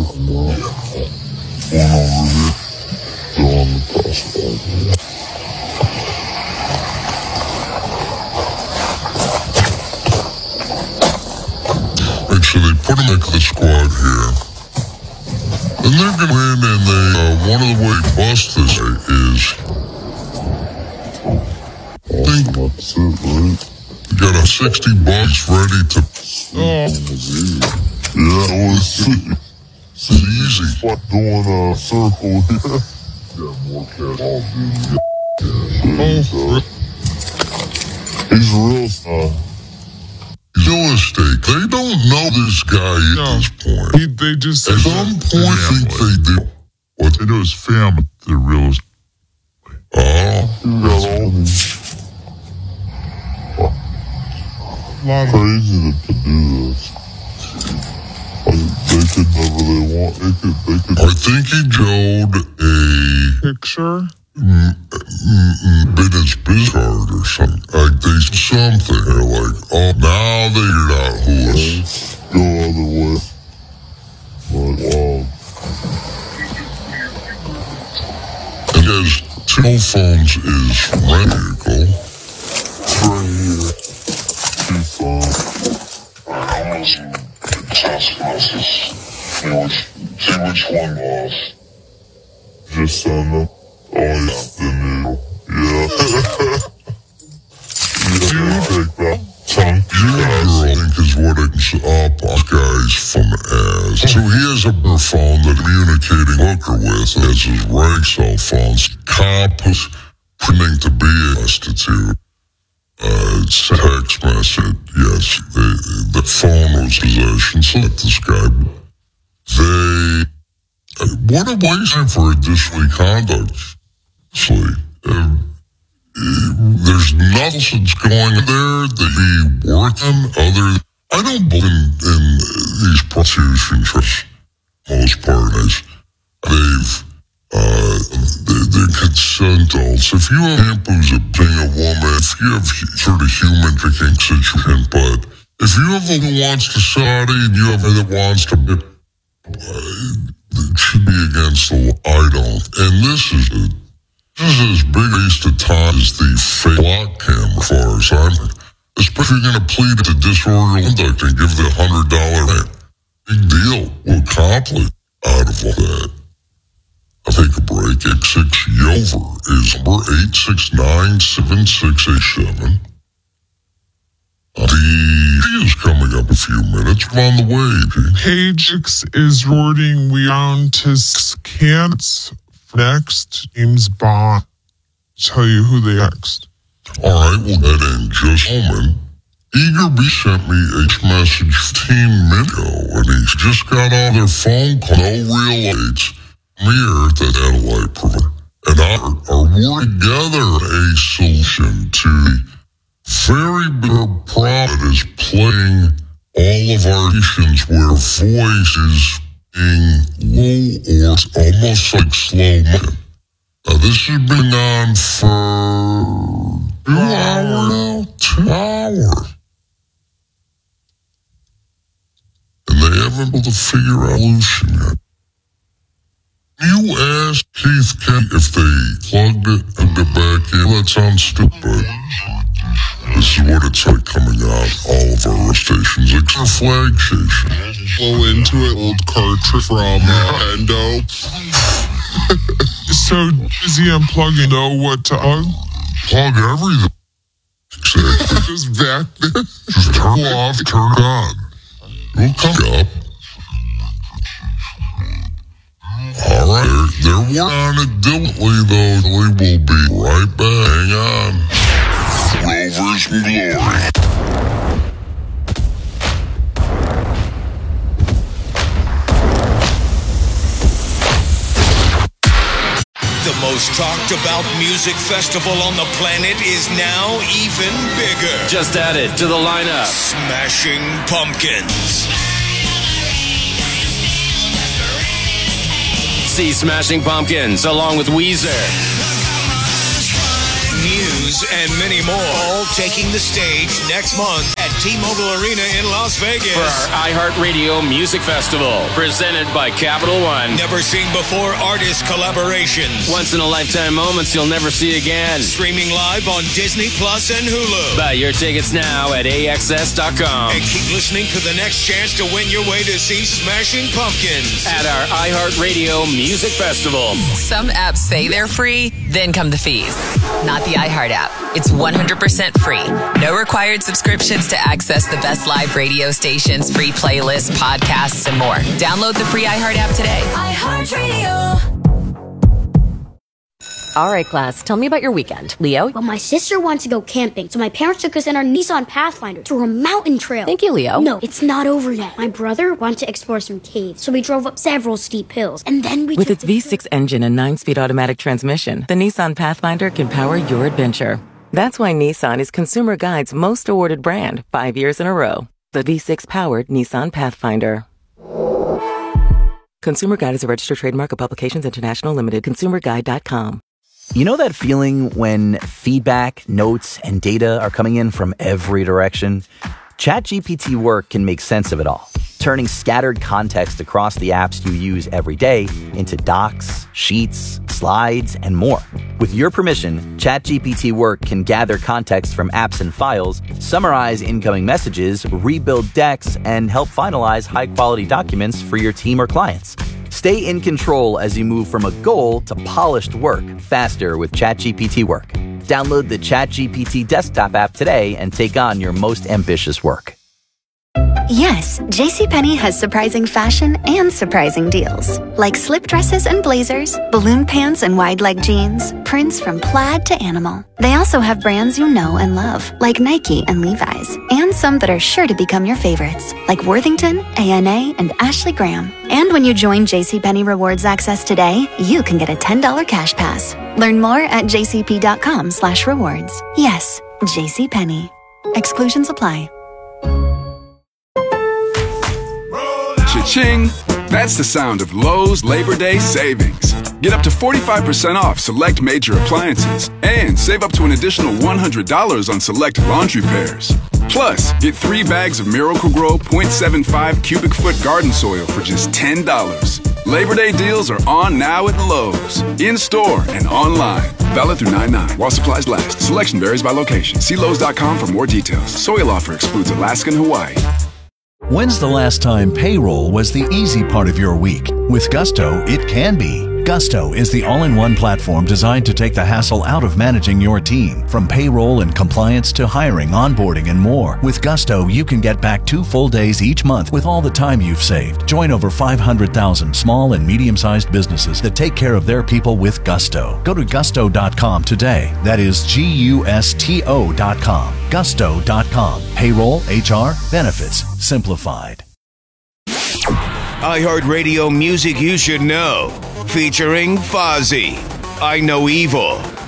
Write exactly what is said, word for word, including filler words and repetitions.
Right, so they put them into the squad here. And they're going to win, and they, uh, one of the way to bust this is, I think, That's it, right? you got a sixty bucks ready to, Yeah, it was it's easy. like doing a circle here. Yeah, more cash. Oh, dude. Oh, He's real, uh, he's real estate. They don't know this guy at No. this point. He, they just At some point, think they do. What? They know his family, the real estate. Oh, you got all these lot of crazy to, to do this. Like, they could never they want. They could, they could. I think he showed a picture. mm, mm, business biz card or something. Like they something. They're like, oh, now they figured out who is. Go other way. But, wow. And he has two phones is rent vehicle. Right here. Two phones. Almost task process. You know, which, see which one lost. Just send them. Oh, yeah. The new. Yeah. Yeah, take that. Chunk. Your girl, I think, is what it's up on guy's phone as. So he has a burner phone that communicating hooker with as his reg cell phones. Cop is pretending to be a prostitute. Uh, it's a text message. Yes, they, the phone was possession. So like this guy, they, uh, what a waste time for a disorderly conduct. Actually, uh, there's nothing that's going there that be working other. I don't believe in, in these prostitution trips. Most part is they've uh, they, they're consentals. If you have him who's a being a woman, if you have sort of human picking situation, but if you have one who wants to study and you have one that wants to be, uh, it should be against the law. I don't. And this is a This is as big a waste of time as the fake block cam, as far as I'm concerned. Especially if you're going to plead to disorderly conduct and give the one hundred dollars big deal. We'll accomplish out of all that. I'll take a break. X six Yover is number eight six nine, seven six eight seven. The P is coming up in a few minutes. We're on the way, P. Page six is reporting we on to Scants. Next, James Bond. Tell you who they next. All right, we'll get in just a moment. Eagerby sent me a message fifteen minutes ago, and he's just got on their phone call. No real lights. Mirror the satellite provider. And I are working together a solution to the very big problem that is plaguing all of our nations where voice is being low or almost like slow motion. Now, this has been on for two hours now, two hours. And they haven't been able to figure out a solution yet. You asked Keith Kennedy if they plugged it and it back in. That sounds stupid. This is what it's like coming out all of our stations, except for flag station. Blow into it, old cartridge from uh, Endo. So, is he unplugging? Know what to plug? Plug everything. Exactly. Just back there. Just turn off, turn on. We'll come up. All right, they're, they're working on it diligently, though. We will be right back. Hang on. Rovers and Glory. The most talked about music festival on the planet is now even bigger. Just added to the lineup. Smashing Pumpkins. See Smashing Pumpkins along with Weezer, Muse news, and many more. All taking the stage next month at T-Mobile Arena in Las Vegas. For our iHeartRadio Music Festival, presented by Capital One. Never seen before artist collaborations. Once-in-a-lifetime moments you'll never see again. Streaming live on Disney Plus and Hulu. Buy your tickets now at A X S dot com. And keep listening for the next chance to win your way to see Smashing Pumpkins at our iHeartRadio Music Festival. Some apps say they're free, then come the fees. Not the iHeart app. It's one hundred percent free. No required subscriptions to access the best live radio stations, free playlists, podcasts, and more. Download the free iHeart app today. iHeartRadio. All right, class, tell me about your weekend. Leo? Well, my sister wants to go camping, so my parents took us in our Nissan Pathfinder to a mountain trail. Thank you, Leo. No, it's not over yet. My brother wanted to explore some caves, so we drove up several steep hills, and then we With took its V six engine and nine-speed automatic transmission, the Nissan Pathfinder can power your adventure. That's why Nissan is Consumer Guide's most awarded brand, five years in a row. The V six-powered Nissan Pathfinder. Consumer Guide is a registered trademark of Publications International Limited. consumer guide dot com. You know that feeling when feedback, notes, and data are coming in from every direction? ChatGPT Work can make sense of it all, turning scattered context across the apps you use every day into docs, sheets, slides, and more. With your permission, ChatGPT Work can gather context from apps and files, summarize incoming messages, rebuild decks, and help finalize high-quality documents for your team or clients. Stay in control as you move from a goal to polished work faster with ChatGPT Work. Download the ChatGPT desktop app today and take on your most ambitious work. Yes, JCPenney has surprising fashion and surprising deals. Like slip dresses and blazers, balloon pants and wide leg jeans, prints from plaid to animal. They also have brands you know and love, like Nike and Levi's, and some that are sure to become your favorites, like Worthington, A N A, and Ashley Graham. And when you join JCPenney Rewards Access today, you can get a ten dollars cash pass. Learn more at jcp.com slash rewards. Yes, JCPenney. Exclusions apply. Cha-ching! That's the sound of Lowe's Labor Day savings. Get up to forty-five percent off select major appliances and save up to an additional one hundred dollars on select laundry pairs. Plus, get three bags of Miracle-Gro point seven five cubic foot garden soil for just ten dollars. Labor Day deals are on now at Lowe's, in-store and online. Valid through nine nine while supplies last. Selection varies by location. See Lowe's dot com for more details. Soil offer excludes Alaska and Hawaii. When's the last time payroll was the easy part of your week? With Gusto, it can be. Gusto is the all-in-one platform designed to take the hassle out of managing your team. From payroll and compliance to hiring, onboarding, and more. With Gusto, you can get back two full days each month with all the time you've saved. Join over five hundred thousand small and medium-sized businesses that take care of their people with Gusto. Go to gusto dot com today. That is G U S T O dot com. gusto dot com. Payroll, H R, benefits, simplified. iHeartRadio Music You Should Know, featuring Fozzy, I Know Evil.